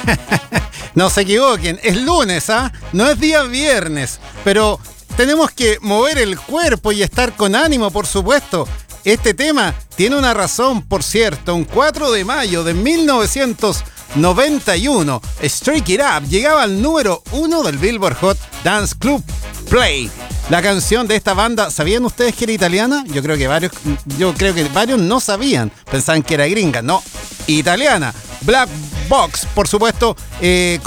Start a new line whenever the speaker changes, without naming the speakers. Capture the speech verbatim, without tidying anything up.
No se equivoquen, es lunes, ¿ah? No es día viernes, pero tenemos que mover el cuerpo y estar con ánimo, por supuesto. Este tema tiene una razón, por cierto. Un cuatro de mayo de mil novecientos noventa y uno, Shake It Up llegaba al número uno del Billboard Hot Dance Club Play. La canción de esta banda, ¿sabían ustedes que era italiana? Yo creo que varios, yo creo que varios no sabían, pensaban que era gringa. No, italiana. Black Box, por supuesto, eh,